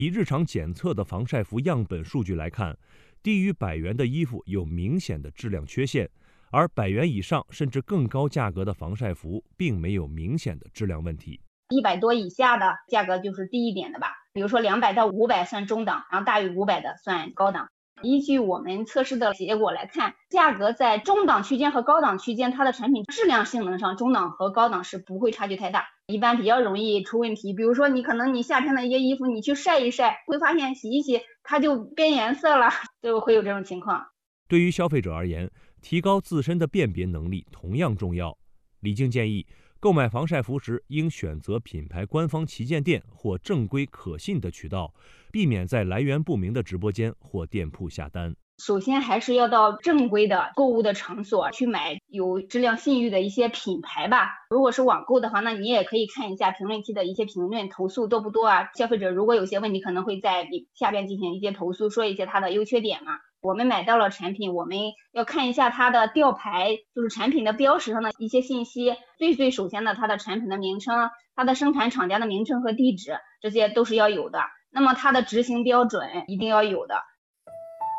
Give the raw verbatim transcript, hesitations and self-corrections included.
以日常检测的防晒服样本数据来看，低于百元的衣服有明显的质量缺陷，而百元以上甚至更高价格的防晒服并没有明显的质量问题。 一百多以下的价格就是低一点的吧，比如说两百到五百算中档，然后大于五百的算高档。依据我们测试的结果来看，价格在中档区间和高档区间，它的产品质量性能上，中档和高档是不会差距太大，一般比较容易出问题。比如说你可能你夏天的一些衣服，你去晒一晒，会发现洗一洗它就变颜色了，就会有这种情况。 对于消费者而言，提高自身的辨别能力同样重要。李静建议，购买防晒服时应选择品牌官方旗舰店或正规可信的渠道，避免在来源不明的直播间或店铺下单。 首先还是要到正规的购物的场所去买有质量信誉的一些品牌吧。如果是网购的话，那你也可以看一下评论区的一些评论，投诉多不多啊？消费者如果有些问题，可能会在下边进行一些投诉，说一些它的优缺点嘛。我们买到了产品，我们要看一下它的吊牌，就是产品的标识上的一些信息。最最首先的，它的产品的名称、它的生产厂家的名称和地址，这些都是要有的。那么它的执行标准一定要有的。